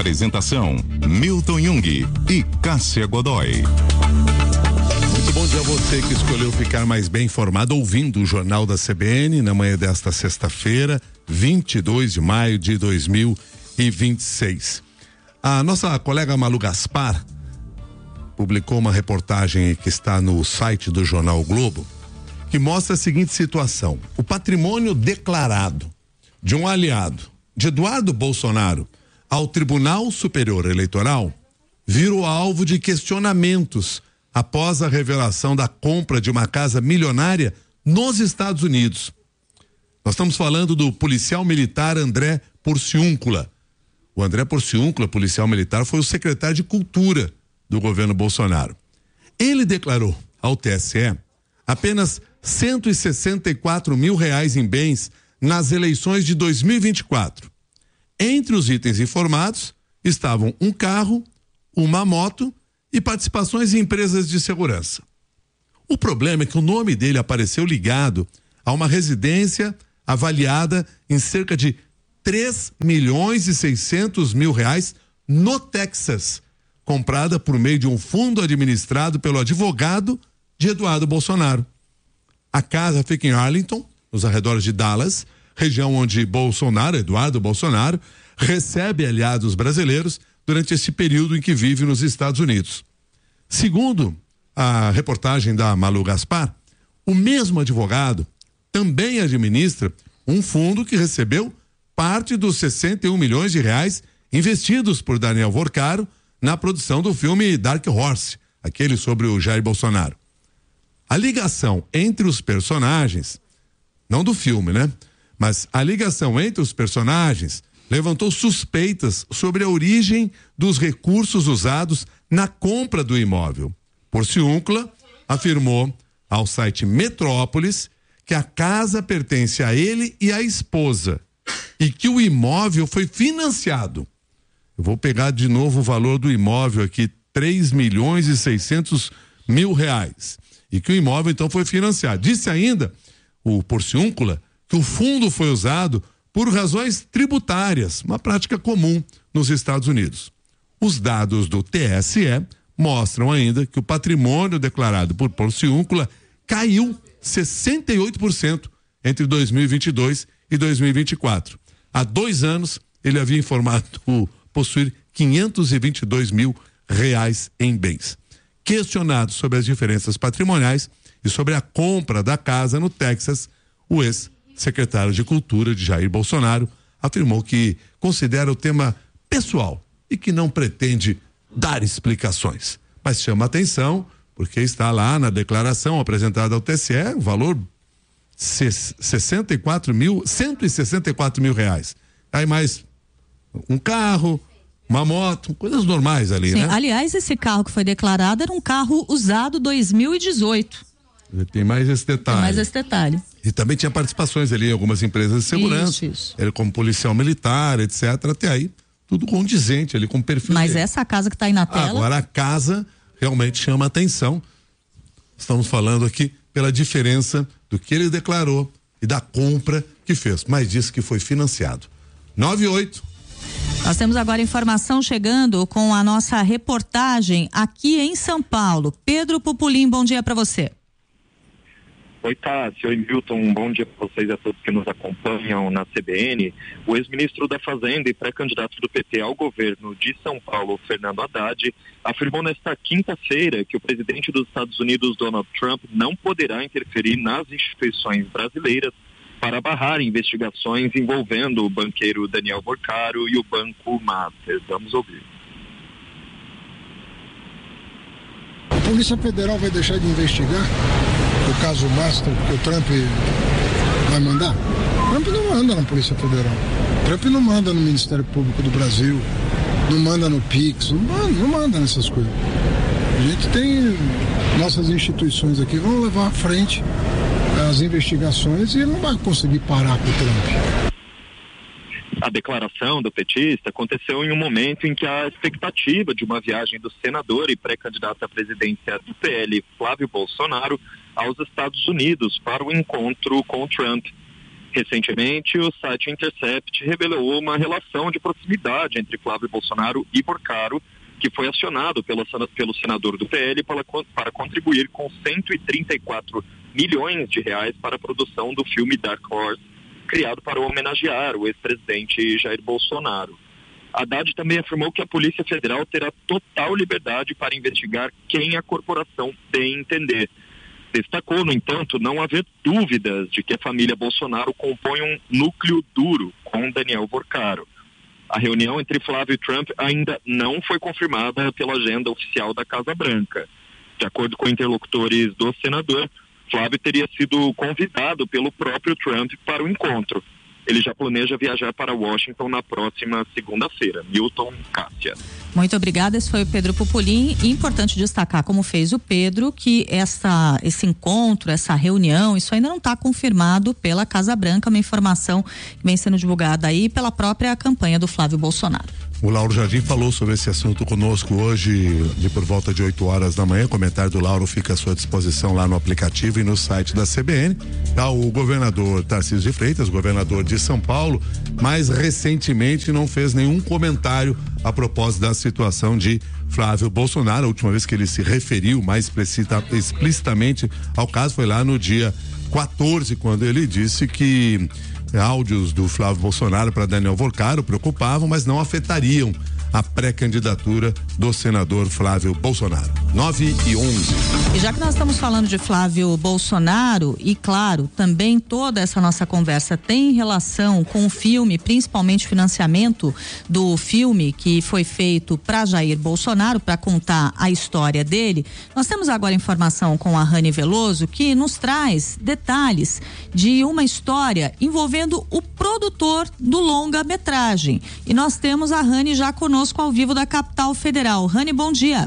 Apresentação: Milton Jung e Cássia Godoy. Muito bom dia a você que escolheu ficar mais bem informado ouvindo o Jornal da CBN na manhã desta sexta-feira, 22 de maio de 2026. A nossa colega Malu Gaspar publicou uma reportagem que está no site do Jornal o Globo, que mostra a seguinte situação: o patrimônio declarado de um aliado de Eduardo Bolsonaro ao Tribunal Superior Eleitoral virou alvo de questionamentos após a revelação da compra de uma casa milionária nos Estados Unidos. Nós estamos falando do policial militar André Porciúncula. O André Porciúncula, policial militar, foi o secretário de Cultura do governo Bolsonaro. Ele declarou ao TSE apenas R$164 mil em bens nas eleições de 2024. Entre os itens informados estavam um carro, uma moto e participações em empresas de segurança. O problema é que o nome dele apareceu ligado a uma residência avaliada em cerca de R$3.600.000 no Texas, comprada por meio de um fundo administrado pelo advogado de Eduardo Bolsonaro. A casa fica em Arlington, nos arredores de Dallas, região onde Eduardo Bolsonaro, recebe aliados brasileiros durante esse período em que vive nos Estados Unidos. Segundo a reportagem da Malu Gaspar, o mesmo advogado também administra um fundo que recebeu parte dos R$61 milhões investidos por Daniel Vorcaro na produção do filme Dark Horse, aquele sobre o Jair Bolsonaro. A ligação entre os personagens, não do filme, né? Mas a ligação entre os personagens levantou suspeitas sobre a origem dos recursos usados na compra do imóvel. Porciúncula afirmou ao site Metrópolis que a casa pertence a ele e à esposa e que o imóvel foi financiado. Eu vou pegar de novo o valor do imóvel aqui, R$3.600.000, e que o imóvel então foi financiado. Disse ainda o Porciúncula que o fundo foi usado por razões tributárias, uma prática comum nos Estados Unidos. Os dados do TSE mostram ainda que o patrimônio declarado por Porciúncula caiu 68% entre 2022 e 2024. Há 2 anos, ele havia informado possuir R$522 mil em bens. Questionado sobre as diferenças patrimoniais e sobre a compra da casa no Texas, o ex-secretário de Cultura de Jair Bolsonaro afirmou que considera o tema pessoal e que não pretende dar explicações. Mas chama atenção porque está lá na declaração apresentada ao TSE o valor R$164 mil. Aí mais um carro, uma moto, coisas normais ali, sim, né? Aliás, esse carro que foi declarado era um carro usado 2018. Tem mais esse detalhe. E também tinha participações ali em algumas empresas de segurança. Isso. Ele como policial militar, etc. Até aí, tudo condizente ali com o perfil Mas dele. essa casa que está aí na tela... Agora a casa realmente chama atenção. Estamos falando aqui pela diferença do que ele declarou e da compra que fez, mas disse que foi financiado. 9:08. Nós temos agora informação chegando com a nossa reportagem aqui em São Paulo. Pedro Pupulim, bom dia para você. Oi, Tássio. Oi, Milton. Um bom dia para vocês e a todos que nos acompanham na CBN. O ex-ministro da Fazenda e pré-candidato do PT ao governo de São Paulo, Fernando Haddad, afirmou nesta quinta-feira que o presidente dos Estados Unidos, Donald Trump, não poderá interferir nas instituições brasileiras para barrar investigações envolvendo o banqueiro Daniel Vorcaro e o Banco Master. Vamos ouvir. A Polícia Federal vai deixar de investigar o caso Master que o Trump vai mandar? Trump não manda na Polícia Federal. Trump não manda no Ministério Público do Brasil, não manda no PIX, não manda nessas coisas. A gente tem nossas instituições aqui, vão levar à frente as investigações e ele não vai conseguir parar com o Trump. A declaração do petista aconteceu em um momento em que a expectativa de uma viagem do senador e pré-candidato à presidência do PL, Flávio Bolsonaro, aos Estados Unidos para o encontro com Trump. Recentemente, o site Intercept revelou uma relação de proximidade entre Flávio Bolsonaro e Porcaro, que foi acionado pelo senador do PL para contribuir com 134 milhões de reais para a produção do filme Dark Horse, criado para homenagear o ex-presidente Jair Bolsonaro. Haddad também afirmou que a Polícia Federal terá total liberdade para investigar quem a corporação bem entender. Destacou, no entanto, não haver dúvidas de que a família Bolsonaro compõe um núcleo duro com Daniel Porcaro. A reunião entre Flávio e Trump ainda não foi confirmada pela agenda oficial da Casa Branca. De acordo com interlocutores do senador, Flávio teria sido convidado pelo próprio Trump para o encontro. Ele já planeja viajar para Washington na próxima segunda-feira. Milton, Cássia. Muito obrigada, esse foi o Pedro Pupolin. Importante destacar, como fez o Pedro, que esse encontro, essa reunião, isso ainda não está confirmado pela Casa Branca, uma informação que vem sendo divulgada aí pela própria campanha do Flávio Bolsonaro. O Lauro Jardim falou sobre esse assunto conosco hoje, por volta de 8 horas da manhã. O comentário do Lauro fica à sua disposição lá no aplicativo e no site da CBN. O governador Tarcísio de Freitas, governador de São Paulo, mais recentemente não fez nenhum comentário a propósito da situação de Flávio Bolsonaro. A última vez que ele se referiu mais explicitamente ao caso foi lá no dia 14, quando ele disse que áudios do Flávio Bolsonaro para Daniel Porcaro preocupavam, mas não afetariam a pré-candidatura do senador Flávio Bolsonaro. 9:11. E já que nós estamos falando de Flávio Bolsonaro, e claro, também toda essa nossa conversa tem relação com o filme, principalmente o financiamento do filme que foi feito para Jair Bolsonaro, para contar a história dele. Nós temos agora informação com a Rani Veloso, que nos traz detalhes de uma história envolvendo o produtor do longa-metragem. E nós temos a Rani já conosco ao vivo da Capital Federal. Rani, bom dia.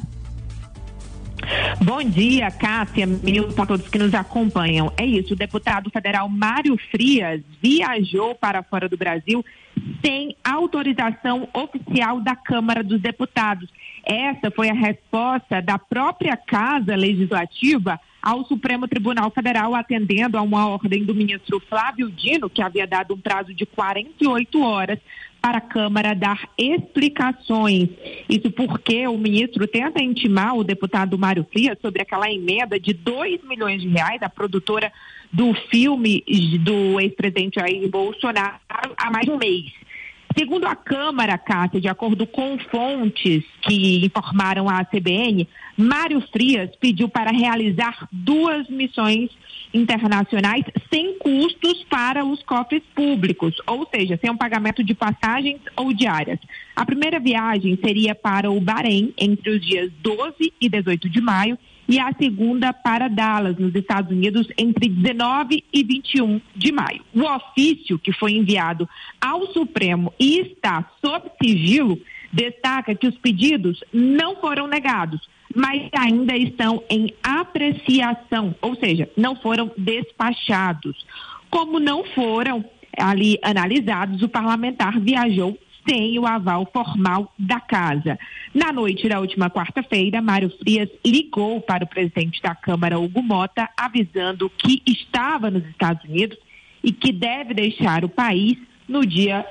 Bom dia, Cássia, Milton, a todos que nos acompanham. É isso, o deputado federal Mário Frias viajou para fora do Brasil sem autorização oficial da Câmara dos Deputados. Essa foi a resposta da própria Casa Legislativa ao Supremo Tribunal Federal, atendendo a uma ordem do ministro Flávio Dino, que havia dado um prazo de 48 horas para a Câmara dar explicações. Isso porque o ministro tenta intimar o deputado Mário Frias sobre aquela emenda de 2 milhões de reais, a produtora do filme do ex-presidente Jair Bolsonaro, há mais de um mês. Segundo a Câmara, Cássia, de acordo com fontes que informaram à CBN, Mário Frias pediu para realizar 2 missões internacionais sem custos para os cofres públicos, ou seja, sem um pagamento de passagens ou diárias. A primeira viagem seria para o Bahrein, entre os dias 12 e 18 de maio, e a segunda para Dallas, nos Estados Unidos, entre 19 e 21 de maio. O ofício que foi enviado ao Supremo e está sob sigilo destaca que os pedidos não foram negados, mas ainda estão em apreciação, ou seja, não foram despachados. Como não foram ali analisados, o parlamentar viajou sem o aval formal da casa. Na noite da última quarta-feira, Mário Frias ligou para o presidente da Câmara, Hugo Mota, avisando que estava nos Estados Unidos e que deve deixar o país no dia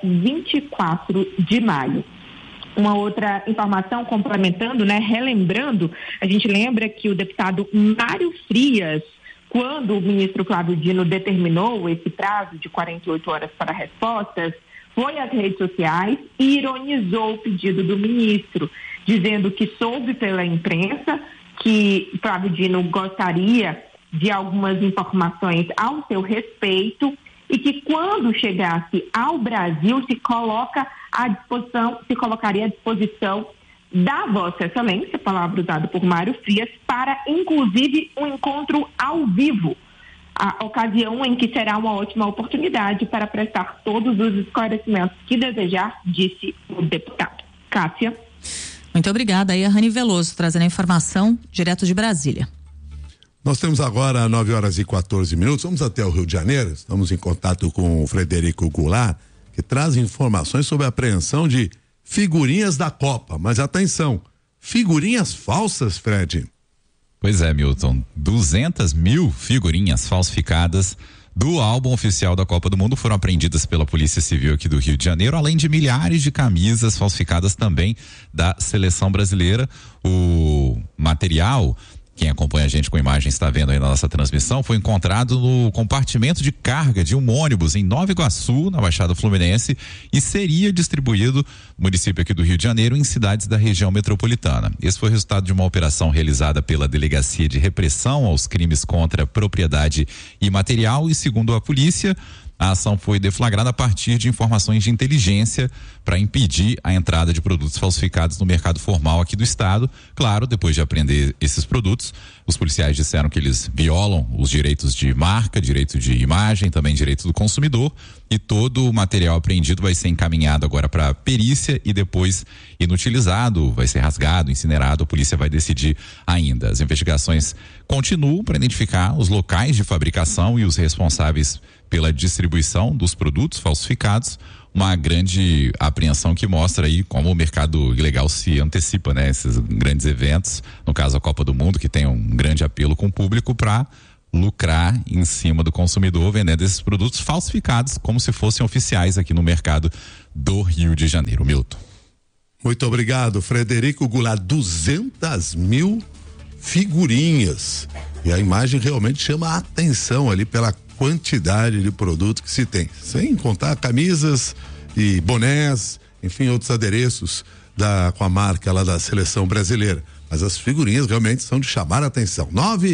24 de maio. Uma outra informação complementando, relembrando, a gente lembra que o deputado Mário Frias, quando o ministro Flávio Dino determinou esse prazo de 48 horas para respostas, foi às redes sociais e ironizou o pedido do ministro, dizendo que soube pela imprensa que Flávio Dino gostaria de algumas informações ao seu respeito e que quando chegasse ao Brasil se colocaria à disposição da Vossa Excelência, palavra usada por Mário Frias, para inclusive um encontro ao vivo, a ocasião em que será uma ótima oportunidade para prestar todos os esclarecimentos que desejar, disse o deputado. Cássia. Muito obrigada. Aí a Rani Veloso trazendo a informação direto de Brasília. Nós temos agora 9h14. Vamos até o Rio de Janeiro. Estamos em contato com o Frederico Goulart, que traz informações sobre a apreensão de figurinhas da Copa. Mas atenção, figurinhas falsas, Fred. Pois é, Milton, 200 mil figurinhas falsificadas do álbum oficial da Copa do Mundo foram apreendidas pela Polícia Civil aqui do Rio de Janeiro, além de milhares de camisas falsificadas também da seleção brasileira. O material, quem acompanha a gente com imagens está vendo aí na nossa transmissão, foi encontrado no compartimento de carga de um ônibus em Nova Iguaçu, na Baixada Fluminense, e seria distribuído no município aqui do Rio de Janeiro em cidades da região metropolitana. Esse foi o resultado de uma operação realizada pela Delegacia de Repressão aos Crimes contra Propriedade Imaterial e, segundo a polícia, a ação foi deflagrada a partir de informações de inteligência para impedir a entrada de produtos falsificados no mercado formal aqui do estado. Claro, depois de apreender esses produtos, os policiais disseram que eles violam os direitos de marca, direito de imagem, também direito do consumidor, e todo o material apreendido vai ser encaminhado agora para perícia e depois inutilizado, vai ser rasgado, incinerado. A polícia vai decidir ainda. As investigações continuam para identificar os locais de fabricação e os responsáveis pela distribuição dos produtos falsificados. Uma grande apreensão que mostra aí como o mercado ilegal se antecipa, né? Esses grandes eventos, no caso a Copa do Mundo, que tem um grande apelo com o público para lucrar em cima do consumidor, vendendo esses produtos falsificados como se fossem oficiais aqui no mercado do Rio de Janeiro. Milton. Muito obrigado, Frederico Goulart. 200 mil figurinhas. E a imagem realmente chama a atenção ali pela quantidade de produto que se tem. Sem contar camisas e bonés, enfim, outros adereços com a marca lá da seleção brasileira. Mas as figurinhas realmente são de chamar a atenção.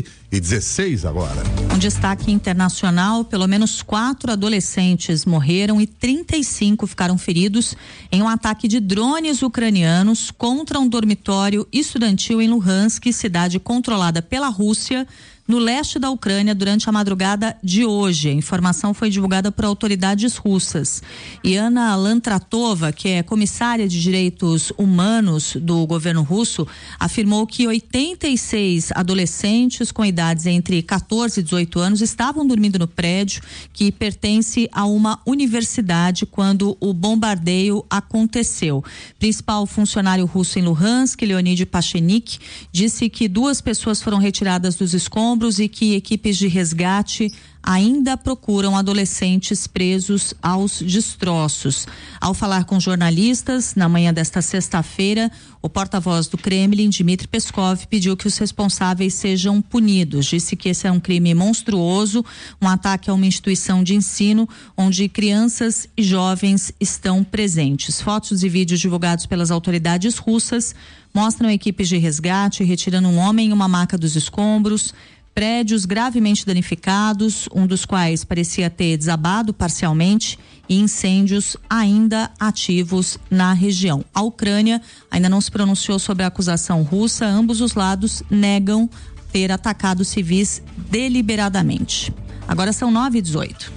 9:16 agora. Um destaque internacional: pelo menos 4 adolescentes morreram e 35 ficaram feridos em um ataque de drones ucranianos contra um dormitório estudantil em Luhansk, cidade controlada pela Rússia, no leste da Ucrânia, durante a madrugada de hoje. A informação foi divulgada por autoridades russas. E Ana Lantratova, que é comissária de direitos humanos do governo russo, afirmou que 86 adolescentes com idades entre 14 e 18 anos estavam dormindo no prédio que pertence a uma universidade quando o bombardeio aconteceu. Principal funcionário russo em Luhansk, Leonid Pachenik, disse que 2 pessoas foram retiradas dos escombros e que equipes de resgate ainda procuram adolescentes presos aos destroços. Ao falar com jornalistas na manhã desta sexta-feira, o porta-voz do Kremlin, Dmitry Peskov, pediu que os responsáveis sejam punidos. Disse que esse é um crime monstruoso, um ataque a uma instituição de ensino onde crianças e jovens estão presentes. Fotos e vídeos divulgados pelas autoridades russas mostram equipes de resgate retirando um homem em uma maca dos escombros, prédios gravemente danificados, um dos quais parecia ter desabado parcialmente, e incêndios ainda ativos na região. A Ucrânia ainda não se pronunciou sobre a acusação russa. Ambos os lados negam ter atacado civis deliberadamente. Agora são 9:18.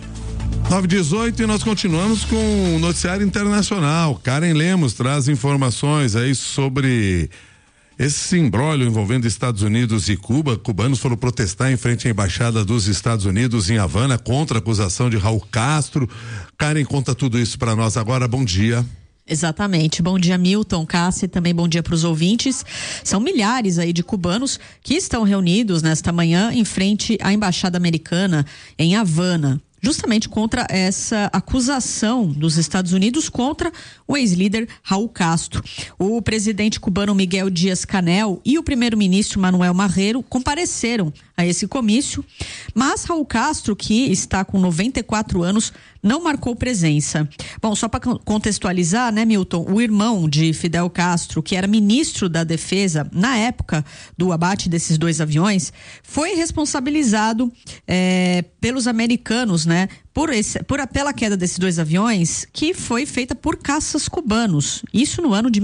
9:18 e nós continuamos com o noticiário internacional. Karen Lemos traz informações aí sobre esse imbróglio envolvendo Estados Unidos e Cuba. Cubanos foram protestar em frente à embaixada dos Estados Unidos em Havana contra a acusação de Raul Castro. Karen, conta tudo isso para nós agora. Bom dia. Exatamente. Bom dia, Milton, Cássia, e também bom dia para os ouvintes. São milhares aí de cubanos que estão reunidos nesta manhã em frente à embaixada americana em Havana, justamente contra essa acusação dos Estados Unidos contra o ex-líder Raul Castro. O presidente cubano Miguel Díaz-Canel e o primeiro-ministro Manuel Marrero compareceram a esse comício, mas Raul Castro, que está com 94 anos, não marcou presença. Bom, só para contextualizar, né, Milton, o irmão de Fidel Castro, que era ministro da Defesa na época do abate desses 2 aviões, foi responsabilizado pelos americanos, né, pela queda desses 2 aviões, que foi feita por caças cubanos. Isso no ano de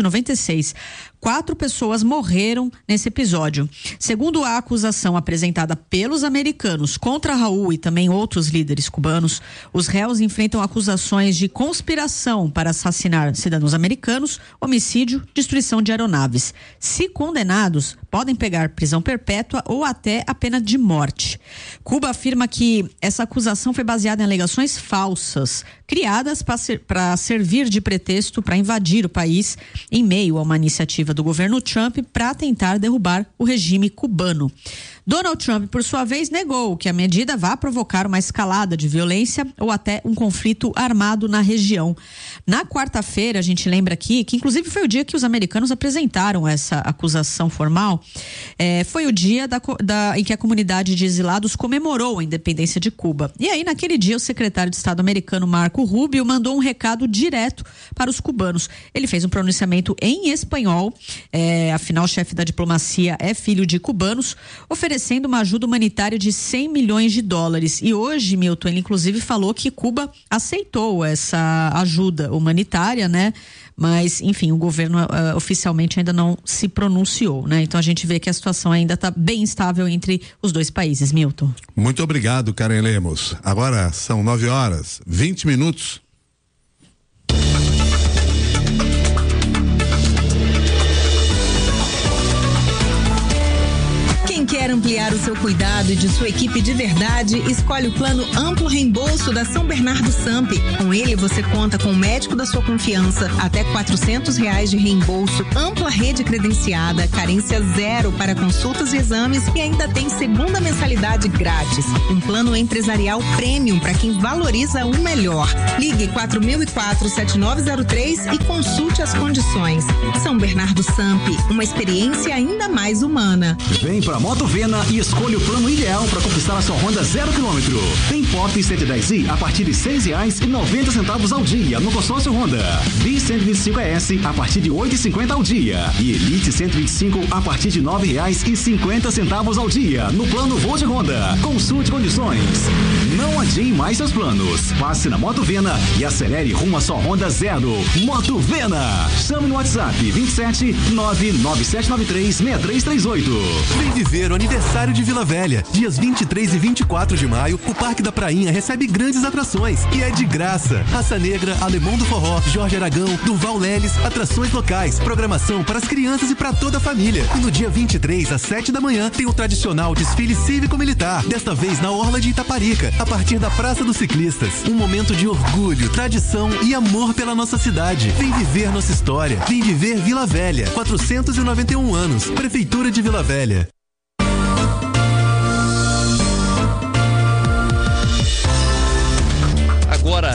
1996. 4 pessoas morreram nesse episódio. Segundo a acusação apresentada pelos americanos contra Raul e também outros líderes cubanos, os réus enfrentam acusações de conspiração para assassinar cidadãos americanos, homicídio, destruição de aeronaves. Se condenados, podem pegar prisão perpétua ou até a pena de morte. Cuba afirma que essa acusação foi baseada em alegações falsas, criadas para servir de pretexto para invadir o país em meio a uma iniciativa do governo Trump para tentar derrubar o regime cubano. Donald Trump, por sua vez, negou que a medida vá provocar uma escalada de violência ou até um conflito armado na região. Na quarta-feira, a gente lembra aqui que inclusive foi o dia que os americanos apresentaram essa acusação formal, foi o dia em que a comunidade de exilados comemorou a independência de Cuba. E aí, naquele dia, o secretário de Estado americano Marco Rubio mandou um recado direto para os cubanos. Ele fez um pronunciamento em espanhol, afinal, o chefe da diplomacia é filho de cubanos, oferecendo uma ajuda humanitária de $100 milhões. E hoje, Milton, ele inclusive falou que Cuba aceitou essa ajuda humanitária, né? Mas, enfim, o governo oficialmente ainda não se pronunciou, né? Então a gente vê que a situação ainda está bem instável entre os dois países, Milton. Muito obrigado, Karen Lemos. Agora são 9h20. Quem quer ampliar o seu cuidado e de sua equipe de verdade, escolhe o plano Amplo Reembolso da São Bernardo Samp. Com ele, você conta com o médico da sua confiança, até R$400 de reembolso, ampla rede credenciada, carência zero para consultas e exames e ainda tem segunda mensalidade grátis. Um plano empresarial premium para quem valoriza o melhor. Ligue 4004-7903 e consulte as condições. São Bernardo Samp, uma experiência ainda mais humana. Vem pra Moto Vena e escolha o plano ideal para conquistar a sua Honda 0 km. Tem Pop 110i a partir de R$6,90 ao dia no consórcio Honda. Bi 125S a partir de R$8,50 ao dia. E Elite 125 a partir de R$9,50 ao dia no plano Voo de Honda. Consulte condições. Não adie mais seus planos. Passe na Moto Vena e acelere rumo à sua Honda 0. Moto Vena. Chame no WhatsApp 27 99793 6338. Vem viver o aniversário de Vila Velha. Dias 23 e 24 de maio, o Parque da Prainha recebe grandes atrações e é de graça. Raça Negra, Alemão do Forró, Jorge Aragão, Durval Leles, atrações locais, programação para as crianças e para toda a família. E no dia 23, às 7 da manhã, tem o tradicional desfile cívico-militar, desta vez na Orla de Itaparica, a partir da Praça dos Ciclistas. Um momento de orgulho, tradição e amor pela nossa cidade. Vem viver nossa história. Vem viver Vila Velha. 491 anos. Prefeitura de Vila Velha. Agora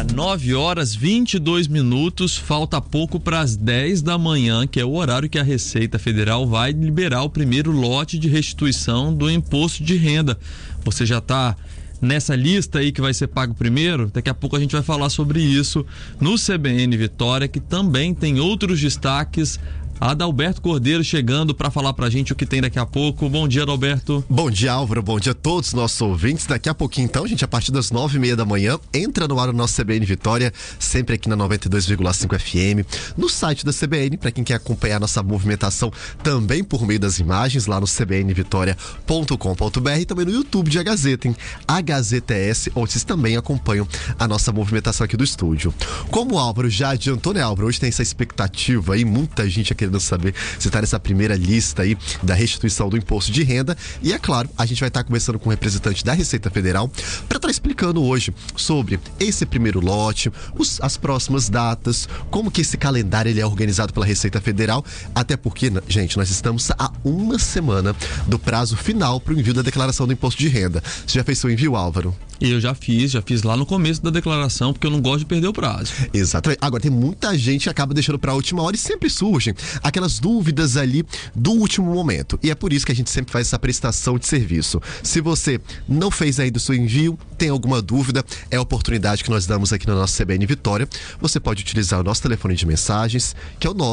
9h22, falta pouco para as 10 da manhã, que é o horário que a Receita Federal vai liberar o primeiro lote de restituição do imposto de renda. Você já está nessa lista aí que vai ser pago primeiro? Daqui a pouco a gente vai falar sobre isso no CBN Vitória, que também tem outros destaques. Adalberto Cordeiro chegando para falar pra gente o que tem daqui a pouco. Bom dia, Adalberto. Bom dia, Álvaro. Bom dia a todos os nossos ouvintes. Daqui a pouquinho, então, gente, a partir das 9h30 da manhã, entra no ar o nosso CBN Vitória, sempre aqui na 92,5 FM, no site da CBN, para quem quer acompanhar nossa movimentação também por meio das imagens, lá no cbnvitoria.com.br e também no YouTube de A Gazeta, hein? A Gazeta S, onde vocês também acompanham a nossa movimentação aqui do estúdio. Como o Álvaro já adiantou, né, Álvaro? Hoje tem essa expectativa aí, muita gente aqui querendo saber se está nessa primeira lista aí da restituição do imposto de renda. E é claro, a gente vai estar conversando com o representante da Receita Federal para estar explicando hoje sobre esse primeiro lote, as próximas datas, como que esse calendário ele é organizado pela Receita Federal, até porque, gente, nós estamos a uma semana do prazo final para o envio da declaração do imposto de renda. Você já fez seu envio, Álvaro? Eu já fiz lá no começo da declaração, porque eu não gosto de perder o prazo. Exatamente. Agora, tem muita gente que acaba deixando para a última hora e sempre surgem aquelas dúvidas ali do último momento. E é por isso que a gente sempre faz essa prestação de serviço. Se você não fez ainda o seu envio, tem alguma dúvida, é a oportunidade que nós damos aqui no nosso CBN Vitória. Você pode utilizar o nosso telefone de mensagens, que é o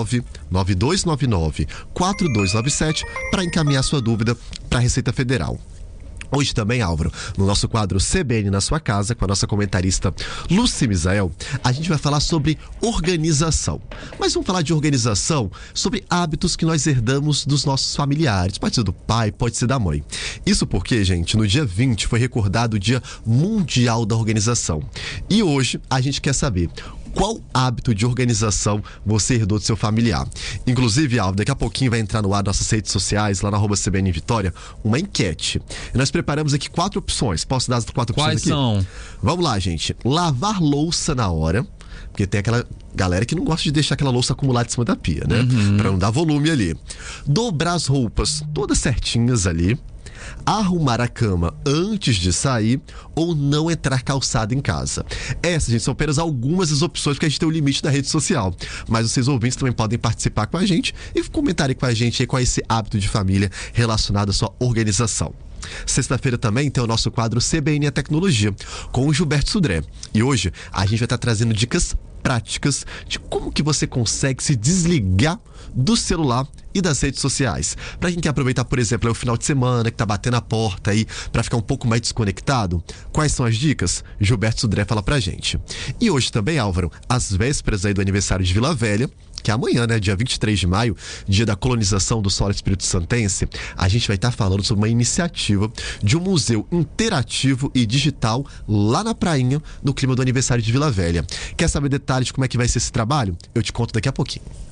99299-4297, para encaminhar sua dúvida para a Receita Federal. Hoje também, Álvaro, no nosso quadro CBN na sua casa, com a nossa comentarista Lúcia Misael, a gente vai falar sobre organização. Mas vamos falar de organização, sobre hábitos que nós herdamos dos nossos familiares. Pode ser do pai, pode ser da mãe. Isso porque, gente, no dia 20 foi recordado o Dia Mundial da Organização. E hoje a gente quer saber Qual hábito de organização você herdou do seu familiar? Inclusive, Álvaro, daqui a pouquinho vai entrar no ar nossas redes sociais, lá na @CBN Vitória, uma enquete. E nós preparamos aqui 4 opções. Posso dar as 4 opções aqui? Quais são? Vamos lá, gente. Lavar louça na hora. Porque tem aquela galera que não gosta de deixar aquela louça acumular de cima da pia, né? Pra não dar volume ali. Dobrar as roupas todas certinhas ali. Arrumar a cama antes de sair ou não entrar calçado em casa. Essas, gente, são apenas algumas das opções, porque a gente tem o limite da rede social. Mas vocês ouvintes também podem participar com a gente e comentarem com a gente aí qual é esse hábito de família relacionado à sua organização. Sexta-feira também tem o nosso quadro CBN a Tecnologia, com o Gilberto Sudré. E hoje a gente vai estar trazendo dicas práticas de como que você consegue se desligar do celular e das redes sociais. Para quem quer aproveitar, por exemplo, o final de semana, que tá batendo a porta aí, para ficar um pouco mais desconectado, quais são as dicas? Gilberto Sudré fala pra gente. E hoje também, Álvaro, às vésperas aí do aniversário de Vila Velha, que é amanhã, né, dia 23 de maio, dia da colonização do solo espírito santense, a gente vai estar falando sobre uma iniciativa de um museu interativo e digital lá na prainha, no clima do aniversário de Vila Velha. Quer saber detalhes de como é que vai ser esse trabalho? Eu te conto daqui a pouquinho.